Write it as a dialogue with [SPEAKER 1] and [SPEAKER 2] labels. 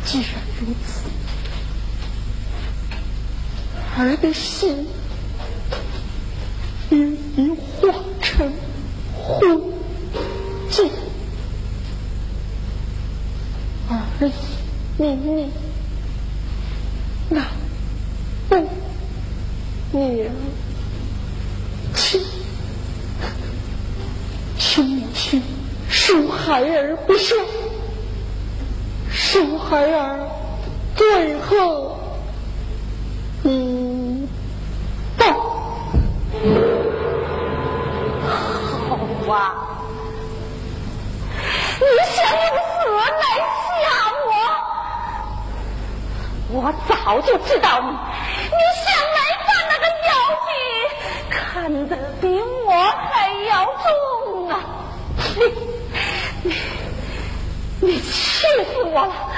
[SPEAKER 1] 既然如此，儿的心也已化成灰烬。儿明明那不娘亲，请母亲恕孩儿不孝，恕孩儿最后一报。
[SPEAKER 2] 好啊，你想用死来吓我？我早就知道你向来把那个妖精看得比我还要重啊！你气死我了！